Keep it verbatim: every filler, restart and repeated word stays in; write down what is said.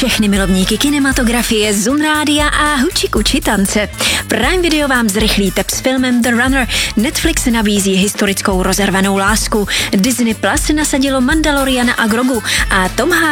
všechny milovníky kinematografie, Zoom rádia a huči kuči tance. Prime Video vám zrychlí tep s filmem The Runner, Netflix nabízí historickou rozervanou lásku, Disney Plus nasadilo Mandaloriana a Grogu a Tom